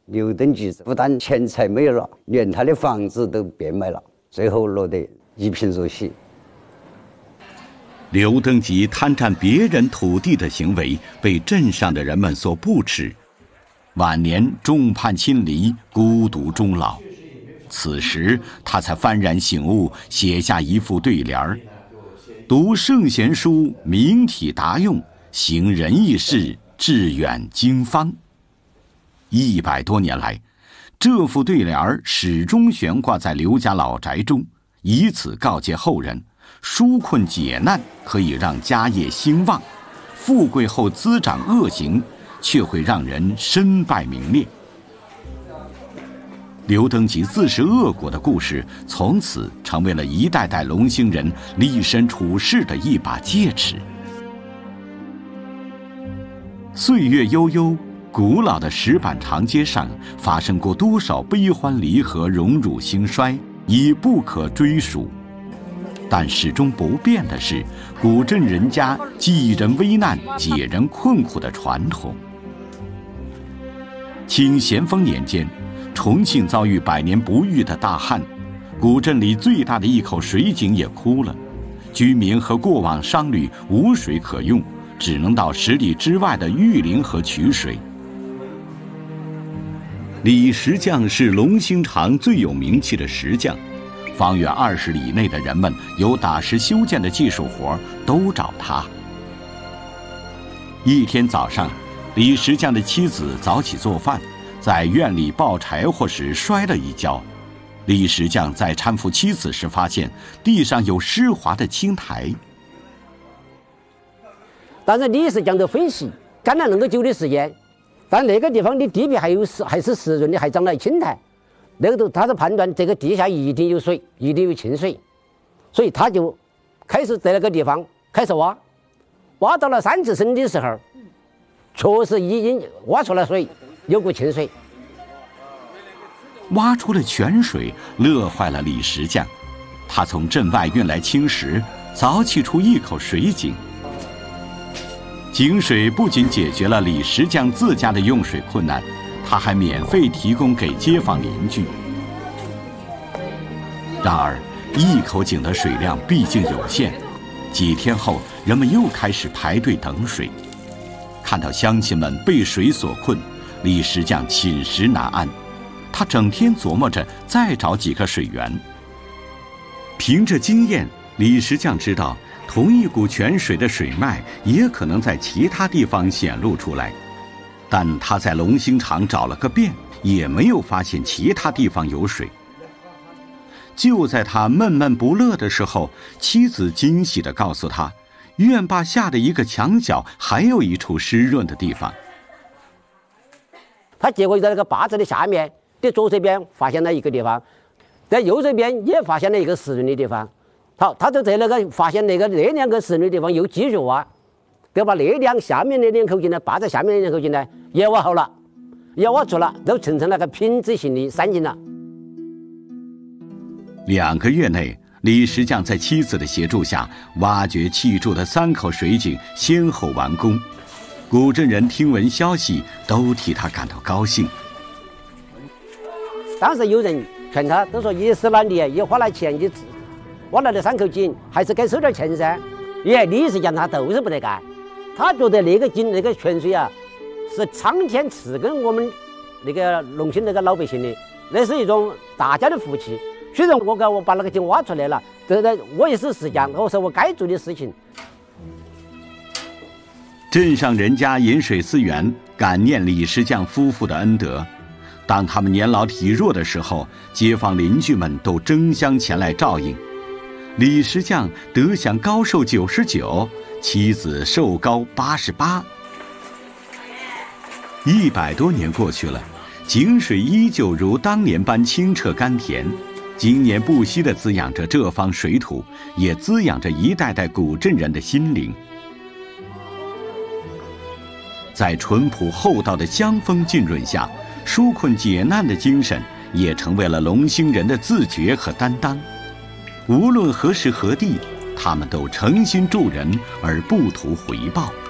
刘登基不但钱财没有了，连他的房子都变卖了，最后落得一贫如洗。 刘登基贪占别人土地的行为被镇上的人们所不齿，晚年众叛亲离，孤独终老。此时他才幡然醒悟，写下一副对联儿：读圣贤书，明体达用，行仁义事，致远经方。100多年来，这副对联儿始终悬挂在刘家老宅中，以此告诫后人，纾困解难可以让家业兴旺，富贵后滋长恶行，却会让人身败名裂。刘登基自食恶果的故事，从此成为了一代代龙兴人立身处世的一把戒尺。岁月悠悠，古老的石板长街上发生过多少悲欢离合、荣辱兴衰，已不可追溯。但始终不变的是古镇人家济人危难、解人困苦的传统。清咸丰年间，重庆遭遇100年不遇的大旱，古镇里最大的一口水井也枯了，居民和过往商旅无水可用，只能到10里之外的玉林河取水。李石匠是龙兴长最有名气的石匠，方圆20里内的人们有打石修建的技术活都找他。一天早上，李石匠的妻子早起做饭，在院里抱柴火时摔了一跤。李石匠在搀扶妻子时发现地上有湿滑的青苔。 但是李石匠的分析干了那么久的时间，但那个地方的地皮还是湿润的，还长了青苔，那个他是判断这个地下一定有水，一定有清水，所以他就开始在那个地方开始挖，挖到了3次深的时候，确实已经挖出了水，有股清水。 挖出了泉水，乐坏了李石匠。他从镇外运来青石，凿砌出一口水井。井水不仅解决了李石匠自家的用水困难，他还免费提供给街坊邻居。然而，一口井的水量毕竟有限，几天后，人们又开始排队等水。看到乡亲们被水所困，李石匠寝食难安。他整天琢磨着再找几个水源。凭着经验，李石匠知道同一股泉水的水脉也可能在其他地方显露出来，但他在龙兴长找了个遍，也没有发现其他地方有水。就在他闷闷不乐的时候，妻子惊喜地告诉他，院坝下的一个墙角还有一处湿润的地方。 他结果在那个坝子的下面的左手边发现了一个地方，在右手边也发现了一个湿润的地方。好，他就在那个发现那2个湿润的地方又继续挖，就把那下面的2口井呢，坝在下面的2口井呢也挖好了，也挖出了，都形成了个品质型的3井了。 2个月内，李石匠在妻子的协助下，挖掘砌筑的3口水井先后完工。古镇人听闻消息，都替他感到高兴。 当时有人劝他，都说也是懒的，也花了钱，你挖了那3口井，还是该收点钱噻。李石匠他都是不得干，他觉得那个井那个泉水啊，是苍天赐给我们那个龙兴那个老百姓的，那是一种大家的福气。虽然我把那个井挖出来了，这个我也是石匠，我说我该做的事情。 镇上人家饮水思源，感念李石匠夫妇的恩德。当他们年老体弱的时候，街坊邻居们都争相前来照应。李石匠得享高寿99，妻子寿高88。100多年过去了，井水依旧如当年般清澈甘甜，经年不息地滋养着这方水土，也滋养着一代代古镇人的心灵。在淳朴厚道的乡风浸润下，纾困解难的精神也成为了龙兴人的自觉和担当。无论何时何地，他们都诚心助人而不图回报。